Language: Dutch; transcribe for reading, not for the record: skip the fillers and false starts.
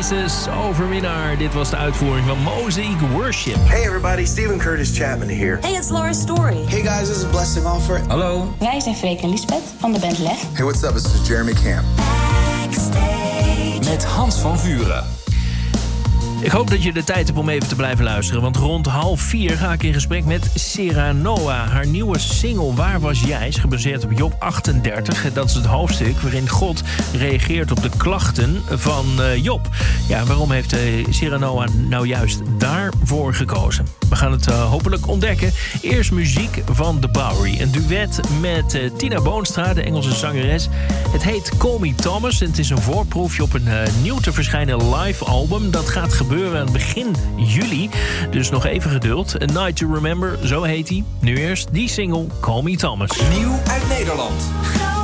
Faces, Overwinnaar. Dit was de uitvoering van Mosaic Worship. Hey everybody, Steven Curtis Chapman here. Hey, it's Laura Story. Hey guys, this is Blessing Offer. Hallo. Wij zijn Freek en Lisbeth van de band Leg. Hey, what's up? This is Jeremy Camp. Met Hans van Vuren. Ik hoop dat je de tijd hebt om even te blijven luisteren. Want rond 3:30 ga ik in gesprek met Sarah Noah. Haar nieuwe single Waar was jij? Is gebaseerd op Job 38. Dat is het hoofdstuk waarin God reageert op de klachten van Job. Ja, waarom heeft Sarah Noah nou juist daarvoor gekozen? We gaan het hopelijk ontdekken. Eerst muziek van The Bowery. Een duet met Tina Boonstra, de Engelse zangeres. Het heet Call Me Thomas. En het is een voorproefje op een nieuw te verschijnen live album. Dat gaat gebeuren aan begin juli. Dus nog even geduld. A Night to Remember, zo heet hij. Nu eerst die single Call Me Thomas. Nieuw uit Nederland.